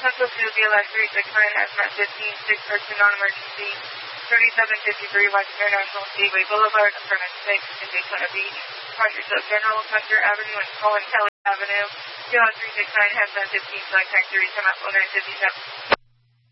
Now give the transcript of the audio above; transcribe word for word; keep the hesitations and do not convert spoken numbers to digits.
Central two, B L S three six nine, hazmat fifteen, six person non-emergency, thirty-seven fifty-three West International Speedway Boulevard, Apartment six in Daytona Beach. Project of General Custer Avenue and Colin Kelly Avenue. B L S three six nine, hazmat fifteen, contact three, come out nine fifty-seven.